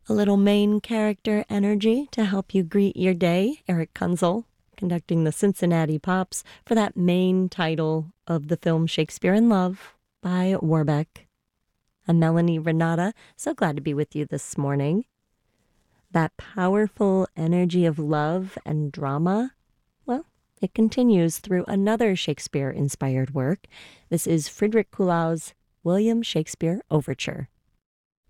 A little main character energy to help you greet your day. Eric Kunzel conducting the Cincinnati Pops for that main title of the film Shakespeare in Love by Warbeck. I'm Melanie Renata, so glad to be with you this morning. That powerful energy of love and drama, well, it continues through another Shakespeare-inspired work. This is Friedrich Kuhlau's William Shakespeare Overture.